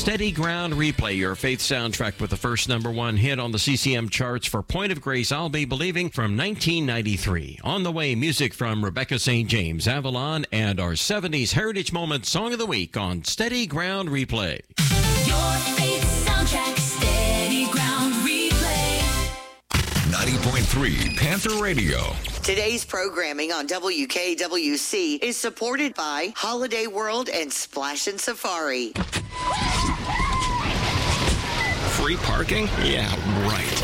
Steady Ground Replay, your faith soundtrack with the first #1 hit on the CCM charts for Point of Grace, I'll Be Believing from 1993. On the way, music from Rebecca St. James, Avalon, and our 70s Heritage Moment Song of the Week on Steady Ground Replay. Your faith soundtrack, Steady Ground Replay. 90.3 Panther Radio. Today's programming on WKWC is supported by Holiday World and Splashin' Safari. Free parking? Yeah, right.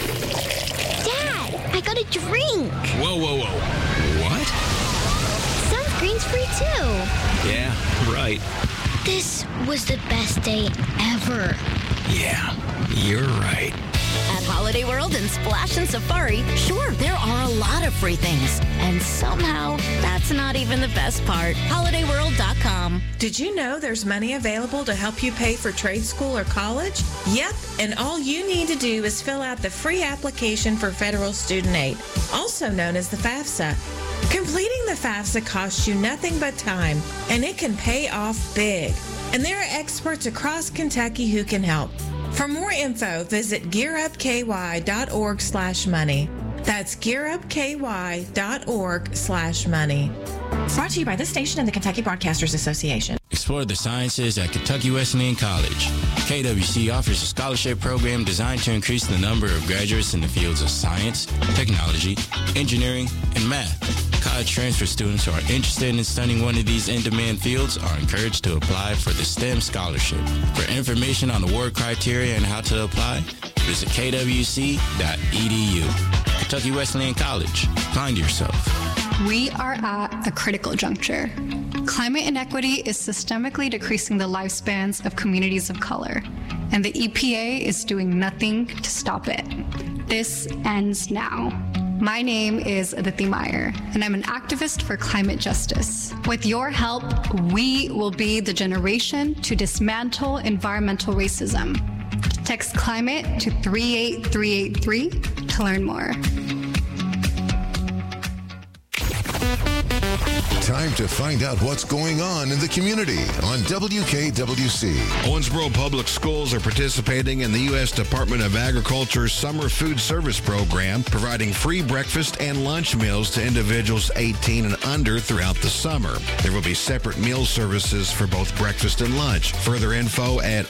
Dad, I got a drink. Whoa. What? Sunscreen's free too. Yeah, right. This was the best day ever. Yeah, you're right. At Holiday World and Splashin' Safari, sure, there are a lot of free things. And somehow, that's not even the best part. HolidayWorld.com. Did you know there's money available to help you pay for trade school or college? Yep, and all you need to do is fill out the free application for federal student aid, also known as the FAFSA. Completing the FAFSA costs you nothing but time, and it can pay off big. And there are experts across Kentucky who can help. For more info, visit gearupky.org/money. That's gearupky.org/money. Brought to you by this station and the Kentucky Broadcasters Association. Explore the sciences at Kentucky Wesleyan College. KWC offers a scholarship program designed to increase the number of graduates in the fields of science, technology, engineering, and math. College transfer students who are interested in studying one of these in-demand fields are encouraged to apply for the STEM scholarship. For information on award criteria and how to apply, visit kwc.edu. Kentucky Wesleyan College. Find yourself. We are at a critical juncture. Climate inequity is systemically decreasing the lifespans of communities of color, and the EPA is doing nothing to stop it. This ends now. My name is Aditi Meyer, and I'm an activist for climate justice. With your help, we will be the generation to dismantle environmental racism. Text CLIMATE to 38383 to learn more. Time to find out what's going on in the community on WKWC. Owensboro Public Schools are participating in the U.S. Department of Agriculture's Summer Food Service Program, providing free breakfast and lunch meals to individuals 18 and under throughout the summer. There will be separate meal services for both breakfast and lunch. Further info at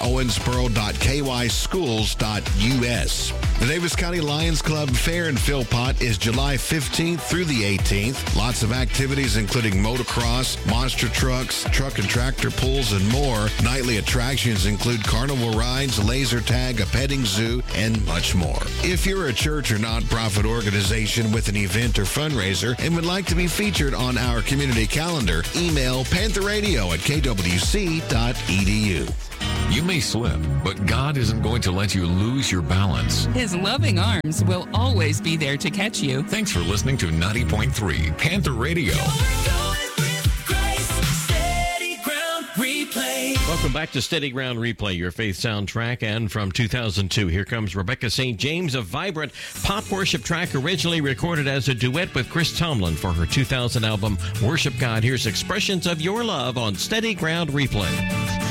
owensboro.kyschools.us. The Davis County Lions Club Fair in Philpott is July 15th through the 18th. Lots of activities including motocross, monster trucks, truck and tractor pulls, and more. Nightly attractions include carnival rides, laser tag, a petting zoo, and much more. If you're a church or nonprofit organization with an event or fundraiser and would like to be featured on our community calendar, email pantherradio@kwc.edu. You may slip, but God isn't going to let you lose your balance. His loving arms will always be there to catch you. Thanks for listening to 90.3 Panther Radio. Welcome back to Steady Ground Replay, your faith soundtrack. And from 2002, here comes Rebecca St. James, a vibrant pop worship track originally recorded as a duet with Chris Tomlin for her 2000 album, Worship God. Here's Expressions of Your Love on Steady Ground Replay.